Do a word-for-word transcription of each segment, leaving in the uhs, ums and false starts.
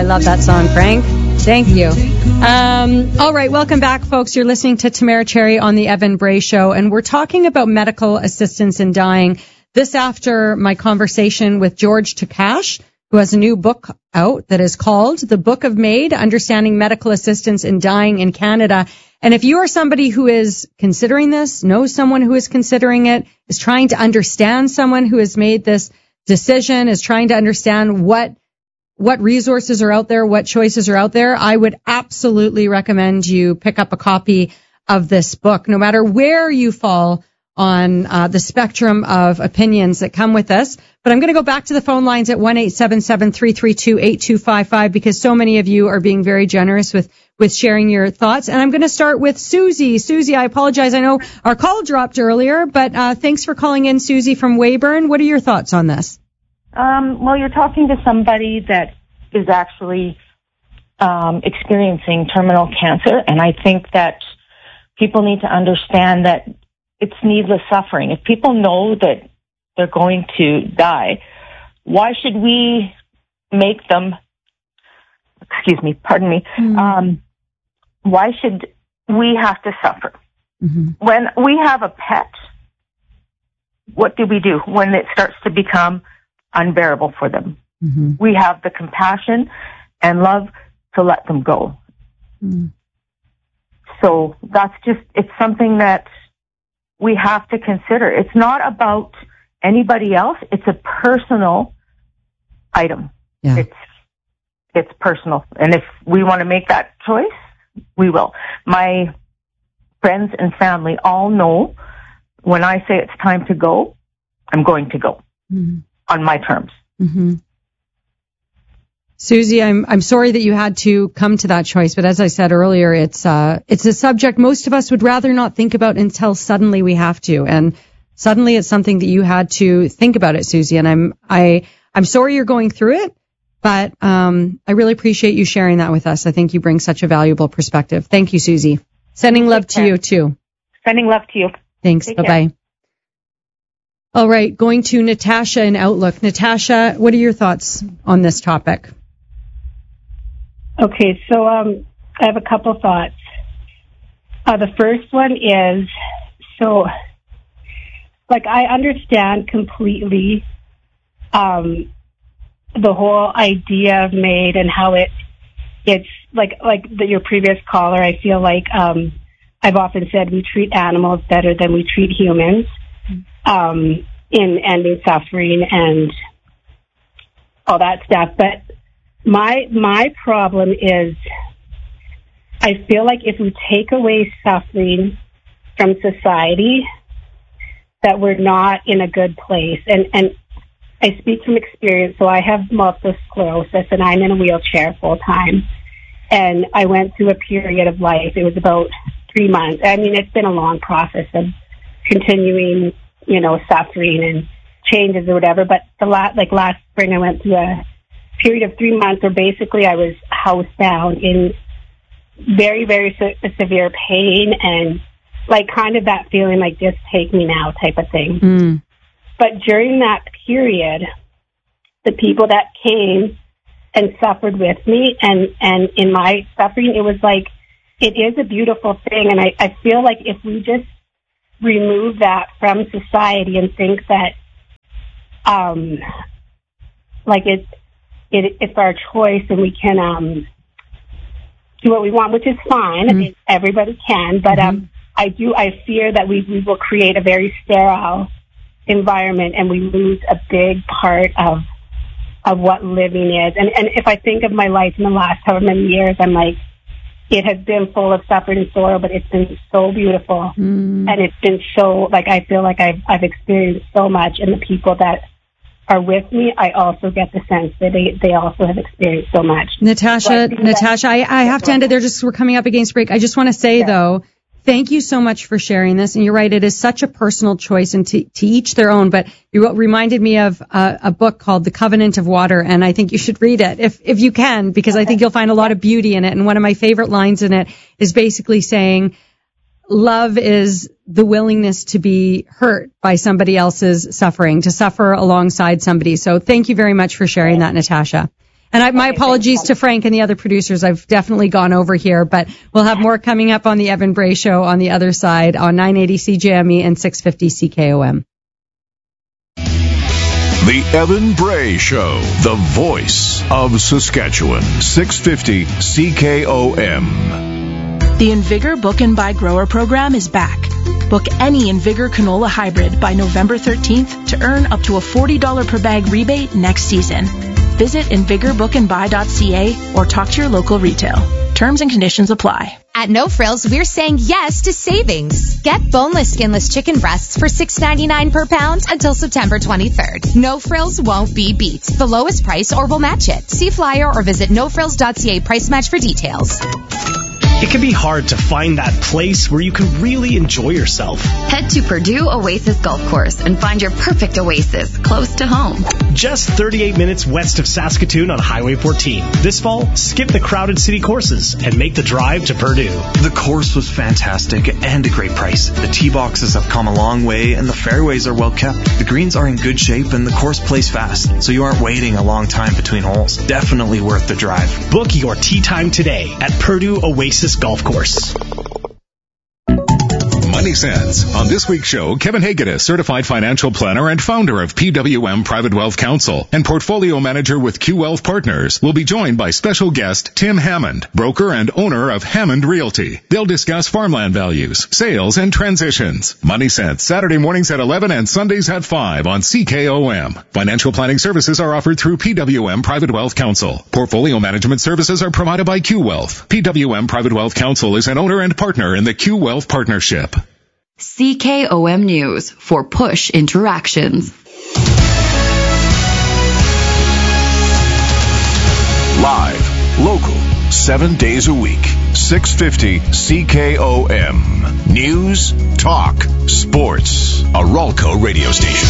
love that song, Frank. Thank you. Um, all right, welcome back, folks. You're listening to Tamara Cherry on the Evan Bray Show, and we're talking about medical assistance in dying. This after my conversation with George Takash, who has a new book out that is called The Book of Maid, Understanding Medical Assistance in Dying in Canada. And if you are somebody who is considering this, knows someone who is considering it, is trying to understand someone who has made this decision, is trying to understand what what resources are out there, what choices are out there, I would absolutely recommend you pick up a copy of this book, no matter where you fall on uh, the spectrum of opinions that come with this. But I'm going to go back to the phone lines at one eight seven seven, three three two, eight two five five because so many of you are being very generous with, with sharing your thoughts. And I'm going to start with Susie. Susie, I apologize. I know our call dropped earlier, but uh, thanks for calling in, Susie from Weyburn. What are your thoughts on this? Um, well, you're talking to somebody that is actually um, experiencing terminal cancer, and I think that people need to understand that it's needless suffering. If people know that they're going to die, why should we make them, excuse me, pardon me, mm. um, why should we have to suffer? Mm-hmm. When we have a pet, what do we do when it starts to become unbearable for them? Mm-hmm. We have the compassion and love to let them go. Mm. So that's just, it's something that we have to consider. It's not about anybody else. It's a personal item. Yeah. It's, it's personal. And if we want to make that choice, we will. My friends and family all know when I say it's time to go, I'm going to go mm-hmm. on my terms. Mm-hmm. Susie, I'm I'm sorry that you had to come to that choice, but as I said earlier, it's uh it's a subject most of us would rather not think about until suddenly we have to, and suddenly it's something that you had to think about it, Susie. And I'm I I'm sorry you're going through it, but um I really appreciate you sharing that with us. I think you bring such a valuable perspective. Thank you, Susie. Sending love to you too. Sending love to you. Thanks. Bye bye. All right, going to Natasha in Outlook. Natasha, what are your thoughts on this topic? Okay, so um, I have a couple thoughts. Uh, the first one is, so, like, I understand completely um, the whole idea of MAID and how it, it's, like, like the, your previous caller, I feel like um, I've often said we treat animals better than we treat humans um, in ending suffering and all that stuff, but My my problem is I feel like if we take away suffering from society, that we're not in a good place. And, and I speak from experience, so I have multiple sclerosis, and I'm in a wheelchair full time. And I went through a period of life. It was about three months. I mean, it's been a long process of continuing, you know, suffering and changes or whatever. But the last, like last spring, I went through a period of three months where basically I was housebound in very, very se- severe pain and like kind of that feeling like just take me now type of thing. Mm. But during that period, the people that came and suffered with me and, and in my suffering, it was like, it is a beautiful thing. And I, I feel like if we just remove that from society and think that, um, like it's, It, it's our choice and we can um, do what we want, which is fine. Mm-hmm. I mean, everybody can, but mm-hmm. um, I do. I fear that we, we will create a very sterile environment and we lose a big part of of what living is. And and if I think of my life in the last however many years, I'm like, it has been full of suffering and sorrow, but it's been so beautiful, mm-hmm. and it's been so like I feel like I've I've experienced so much, and the people that are with me, I also get the sense that they, they also have experienced so much. Natasha, so I Natasha, I, I have to end it there just we're coming up against break. I just want to say, yeah. though, thank you so much for sharing this. And you're right, it is such a personal choice and to, to each their own. But you reminded me of uh, a book called The Covenant of Water, and I think you should read it if, if you can, because okay. I think you'll find a lot of beauty in it. And one of my favorite lines in it is basically saying, love is the willingness to be hurt by somebody else's suffering, to suffer alongside somebody. So thank you very much for sharing that, Natasha. And I, my apologies to Frank and the other producers. I've definitely gone over here, but we'll have more coming up on the Evan Bray Show on the other side on nine eighty C J M E and six fifty C K O M. The Evan Bray Show, the voice of Saskatchewan, six fifty C K O M. The Invigor Book and Buy Grower program is back. Book any Invigor canola hybrid by November thirteenth to earn up to a forty dollars per bag rebate next season. Visit invigor book and buy dot c a or talk to your local retail. Terms and conditions apply. At No Frills, we're saying yes to savings. Get boneless, skinless chicken breasts for six ninety-nine per pound until September twenty-third. No Frills won't be beat. The lowest price or we'll match it. See flyer or visit no frills dot c a price match for details. It can be hard to find that place where you can really enjoy yourself. Head to Purdue Oasis Golf Course and find your perfect oasis close to home. Just thirty-eight minutes west of Saskatoon on Highway fourteen. This fall, skip the crowded city courses and make the drive to Purdue. The course was fantastic and a great price. The tee boxes have come a long way and the fairways are well kept. The greens are in good shape and the course plays fast, so you aren't waiting a long time between holes. Definitely worth the drive. Book your tee time today at Purdue Oasis Golf Course. Money Sense. On this week's show, Kevin Hagedis, certified financial planner and founder of P W M Private Wealth Counsel and portfolio manager with Q Wealth Partners, will be joined by special guest Tim Hammond, broker and owner of Hammond Realty. They'll discuss farmland values, sales, and transitions. Money Sense, Saturday mornings at eleven and Sundays at five on C K O M. Financial planning services are offered through P W M Private Wealth Counsel. Portfolio management services are provided by Q Wealth. P W M Private Wealth Counsel is an owner and partner in the Q Wealth Partnership. C K O M News for Push Interactions. Live, local, seven days a week, six fifty C K O M. News, talk, sports. A Ralco radio station.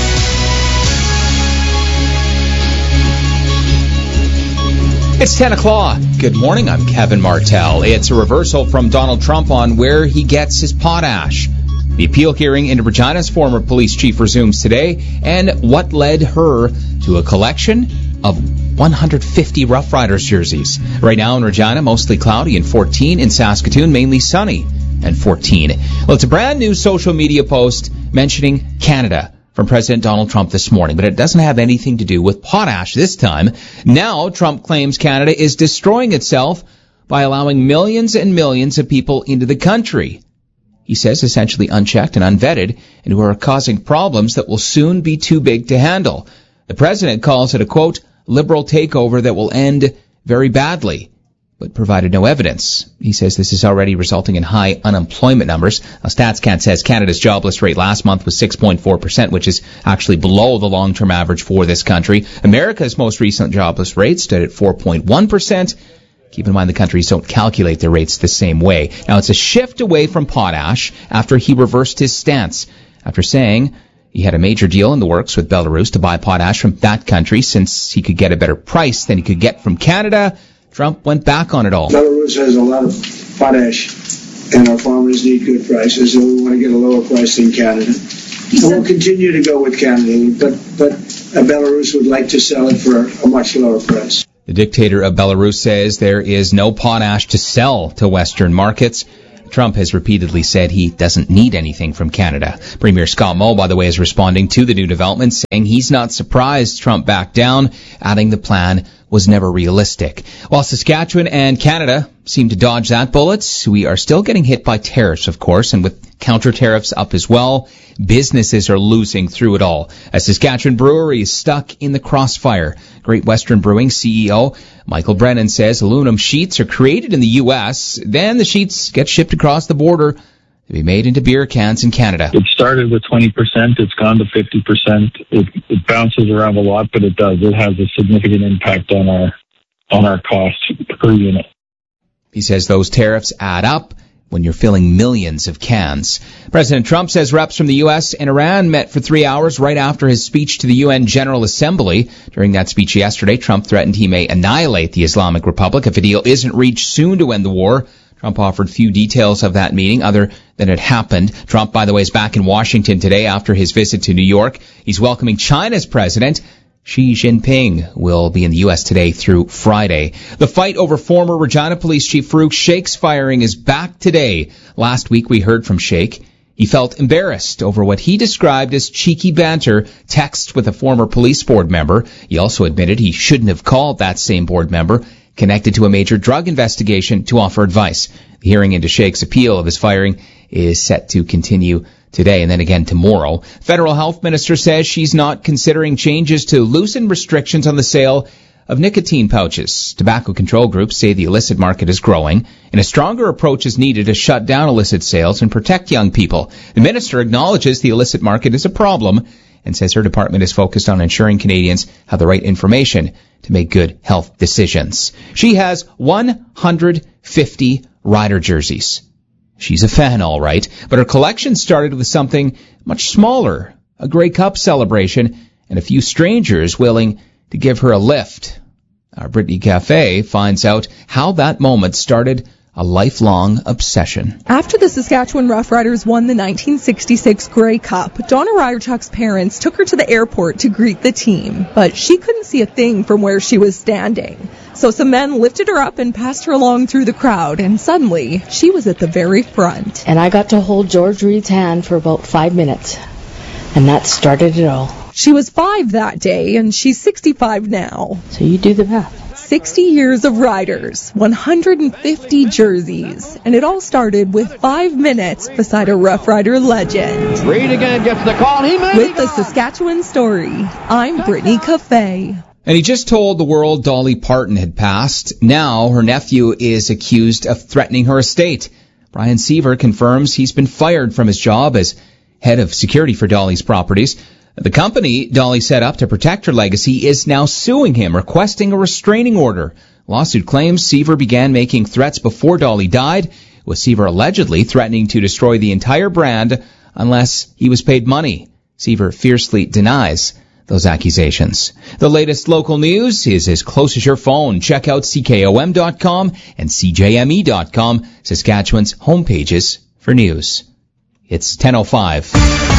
It's ten o'clock. Good morning, I'm Kevin Martell. It's a reversal from Donald Trump on where he gets his potash. The appeal hearing into Regina's former police chief resumes today, and what led her to a collection of one hundred fifty Rough Riders jerseys. Right now in Regina, mostly cloudy and fourteen. In Saskatoon, mainly sunny and fourteen. Well, it's a brand new social media post mentioning Canada from President Donald Trump this morning, but it doesn't have anything to do with potash this time. Now, Trump claims Canada is destroying itself by allowing millions and millions of people into the country. He says essentially unchecked and unvetted, and who are causing problems that will soon be too big to handle. The president calls it a, quote, liberal takeover that will end very badly, but provided no evidence. He says this is already resulting in high unemployment numbers. Now, StatsCan says Canada's jobless rate last month was six point four percent, which is actually below the long-term average for this country. America's most recent jobless rate stood at four point one percent. Keep in mind the countries don't calculate their rates the same way. Now, it's a shift away from potash after he reversed his stance, after saying he had a major deal in the works with Belarus to buy potash from that country since he could get a better price than he could get from Canada. Trump went back on it all. Belarus has a lot of potash, and our farmers need good prices, and we want to get a lower price than Canada. And we'll continue to go with Canada, but, but uh, Belarus would like to sell it for a much lower price. The dictator of Belarus says there is no potash to sell to Western markets. Trump has repeatedly said he doesn't need anything from Canada. Premier Scott Moe, by the way, is responding to the new development, saying he's not surprised Trump backed down, adding the plan was never realistic. While Saskatchewan and Canada seem to dodge that bullet, we are still getting hit by tariffs, of course, and with counter tariffs up as well, businesses are losing through it all. A Saskatchewan brewery is stuck in the crossfire. Great Western Brewing C E O Michael Brennan says aluminum sheets are created in the U S, then the sheets get shipped across the border to be made into beer cans in Canada. It started with twenty percent. It's gone to fifty percent. It, it bounces around a lot, but it does. It has a significant impact on our on our cost per unit. He says those tariffs add up when you're filling millions of cans. President Trump says reps from the U S and Iran met for three hours right after his speech to the U N General Assembly. During that speech yesterday, Trump threatened he may annihilate the Islamic Republic if a deal isn't reached soon to end the war. Trump offered few details of that meeting other than it happened. Trump, by the way, is back in Washington today after his visit to New York. He's welcoming China's president Xi Jinping will be in the U S today through Friday. The fight over former Regina Police Chief Farouk Sheikh's firing is back today. Last week we heard from Sheikh. He felt embarrassed over what he described as cheeky banter text with a former police board member. He also admitted he shouldn't have called that same board member connected to a major drug investigation to offer advice. The hearing into Sheikh's appeal of his firing is set to continue today and then again tomorrow. Federal Health Minister says she's not considering changes to loosen restrictions on the sale of nicotine pouches. Tobacco control groups say the illicit market is growing and a stronger approach is needed to shut down illicit sales and protect young people. The minister acknowledges the illicit market is a problem and says her department is focused on ensuring Canadians have the right information to make good health decisions. She has one hundred fifty rider jerseys. She's a fan, all right, but her collection started with something much smaller, a Grey Cup celebration, and a few strangers willing to give her a lift. Our Brittany Cafe finds out how that moment started a lifelong obsession. After the Saskatchewan Roughriders won the nineteen sixty-six Grey Cup, Donna Ryerchuk's parents took her to the airport to greet the team, but she couldn't see a thing from where she was standing. So some men lifted her up and passed her along through the crowd, and suddenly she was at the very front. And I got to hold George Reed's hand for about five minutes, and that started it all. She was five that day, and she's sixty-five now. So you do the math. sixty years of riders, one hundred fifty jerseys, and it all started with five minutes beside a Rough Rider legend. Reed again gets the call. He made With the Saskatchewan Story, I'm Brittany Cafe. And he just told the world Dolly Parton had passed. Now her nephew is accused of threatening her estate. Brian Seaver confirms he's been fired from his job as head of security for Dolly's properties. The company Dolly set up to protect her legacy is now suing him, requesting a restraining order. Lawsuit claims Seaver began making threats before Dolly died, with Seaver allegedly threatening to destroy the entire brand unless he was paid money. Seaver fiercely denies those accusations. The latest local news is as close as your phone. Check out C K O M dot com and C J M E dot com, Saskatchewan's homepages for news. It's ten oh five.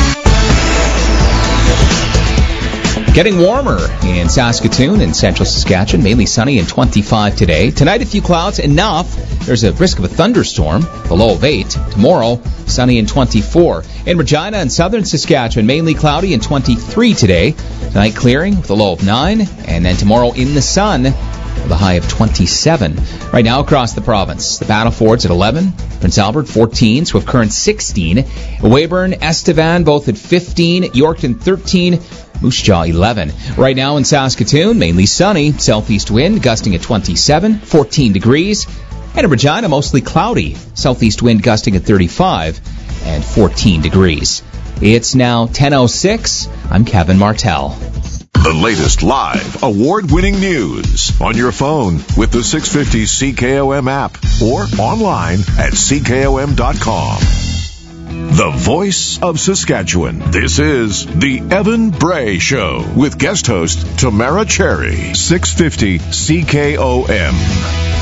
Getting warmer in Saskatoon and central Saskatchewan, mainly sunny and twenty-five today. Tonight, a few clouds, enough. There's a risk of a thunderstorm, the low of eight. Tomorrow, sunny and twenty-four. In Regina and southern Saskatchewan, mainly cloudy and twenty-three today. Tonight, clearing with a low of nine. And then tomorrow, in the sun, with a high of twenty-seven. Right now, across the province, the Battlefords at eleven, Prince Albert fourteen, Swift Current sixteen, Weyburn, Estevan both at fifteen, Yorkton thirteen, Moose Jaw eleven. Right now in Saskatoon, mainly sunny, southeast wind gusting at twenty-seven, fourteen degrees. And in Regina, mostly cloudy, southeast wind gusting at thirty-five and fourteen degrees. It's now ten oh six. I'm Kevin Martell. The latest live, award-winning news on your phone with the six fifty C K O M app or online at C K O M dot com. The voice of Saskatchewan. This is the Evan Bray Show with guest host Tamara Cherry. six fifty C K O M.